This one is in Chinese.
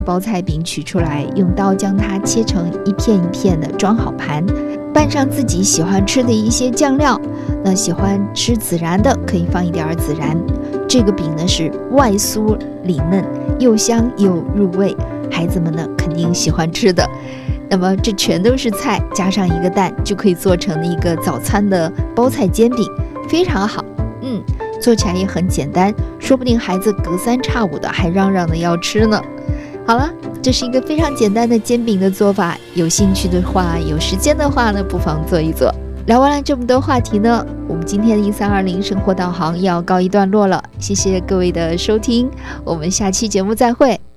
包菜饼取出来，用刀将它切成一片一片的装好盘，拌上自己喜欢吃的一些酱料。那喜欢吃孜然的可以放一点孜然。这个饼呢是外酥里嫩，又香又入味，孩子们呢肯定喜欢吃的。那么这全都是菜，加上一个蛋，就可以做成一个早餐的包菜煎饼，非常好。做起来也很简单，说不定孩子隔三差五的还嚷嚷的要吃呢。好了，这是一个非常简单的煎饼的做法，有兴趣的话，有时间的话呢，不妨做一做。聊完了这么多话题呢，我们今天的1320生活导航要告一段落了，谢谢各位的收听，我们下期节目再会。